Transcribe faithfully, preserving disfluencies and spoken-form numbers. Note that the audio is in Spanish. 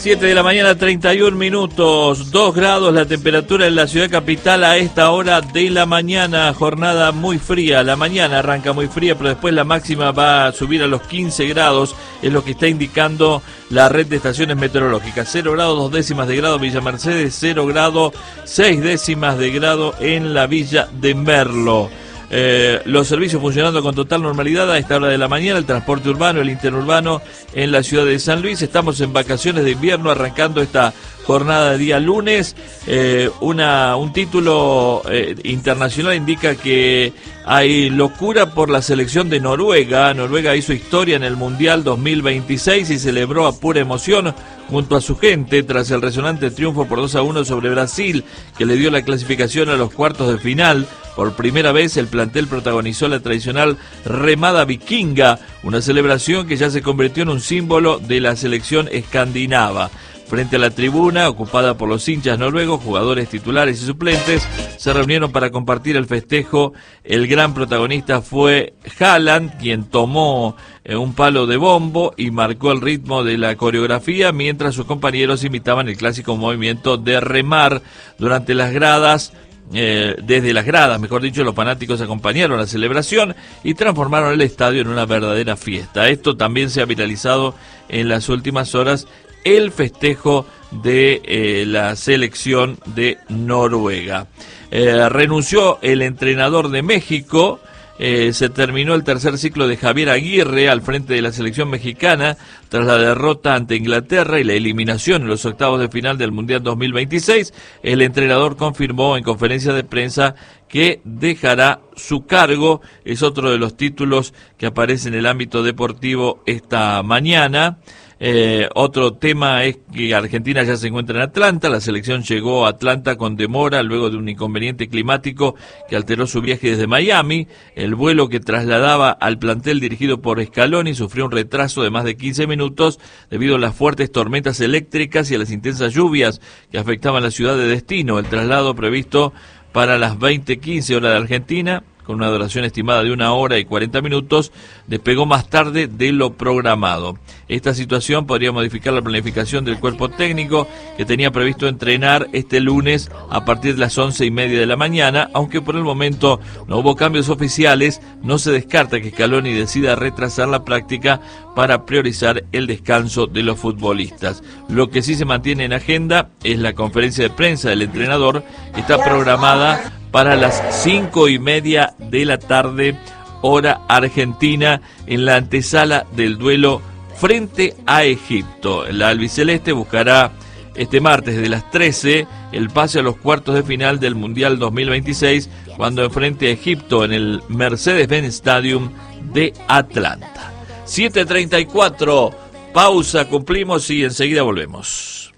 siete de la mañana, treinta y un minutos, dos grados la temperatura en la ciudad capital a esta hora de la mañana, jornada muy fría, la mañana arranca muy fría, pero después la máxima va a subir a los quince grados, es lo que está indicando la red de estaciones meteorológicas, cero grados, dos décimas de grado Villa Mercedes, cero grado, seis décimas de grado en la Villa de Merlo. Eh, los servicios funcionando con total normalidad a esta hora de la mañana, el transporte urbano, el interurbano en la ciudad de San Luis. Estamos en vacaciones de invierno, arrancando esta jornada de día lunes. Eh, una, un título eh, internacional indica que hay locura por la selección de Noruega. Noruega hizo historia en el Mundial dos mil veintiséis y celebró a pura emoción junto a su gente tras el resonante triunfo por dos a uno sobre Brasil, que le dio la clasificación a los cuartos de final. Por primera vez el plantel protagonizó la tradicional remada vikinga, una celebración que ya se convirtió en un símbolo de la selección escandinava. Frente a la tribuna, ocupada por los hinchas noruegos, jugadores titulares y suplentes, se reunieron para compartir el festejo. El gran protagonista fue Haaland, quien tomó eh, un palo de bombo y marcó el ritmo de la coreografía, mientras sus compañeros imitaban el clásico movimiento de remar durante las gradas. Eh, desde las gradas, mejor dicho, los fanáticos acompañaron la celebración y transformaron el estadio en una verdadera fiesta. Esto también se ha viralizado en las últimas horas, el festejo de eh, la selección de Noruega. Eh, renunció el entrenador de México. Eh, se terminó el tercer ciclo de Javier Aguirre al frente de la selección mexicana tras la derrota ante Inglaterra y la eliminación en los octavos de final del Mundial dos mil veintiséis. El entrenador confirmó en conferencia de prensa que dejará su cargo. Es otro de los títulos que aparece en el ámbito deportivo esta mañana. Eh, otro tema es que Argentina ya se encuentra en Atlanta. La selección llegó a Atlanta con demora luego de un inconveniente climático que alteró su viaje desde Miami. El vuelo que trasladaba al plantel dirigido por Scaloni sufrió un retraso de más de quince minutos debido a las fuertes tormentas eléctricas y a las intensas lluvias que afectaban la ciudad de destino. El traslado previsto para las veinte quince hora de Argentina, con una duración estimada de una hora y cuarenta minutos, despegó más tarde de lo programado. Esta situación podría modificar la planificación del cuerpo técnico, que tenía previsto entrenar este lunes a partir de las once y media de la mañana, aunque por el momento no hubo cambios oficiales. No se descarta que Scaloni decida retrasar la práctica para priorizar el descanso de los futbolistas. Lo que sí se mantiene en agenda es la conferencia de prensa del entrenador, que está programada para las cinco y media de la tarde, hora argentina, en la antesala del duelo frente a Egipto. La albiceleste buscará este martes desde las trece el pase a los cuartos de final del Mundial dos mil veintiséis, cuando enfrente a Egipto en el Mercedes-Benz Stadium de Atlanta. siete treinta y cuatro, pausa, cumplimos y enseguida volvemos.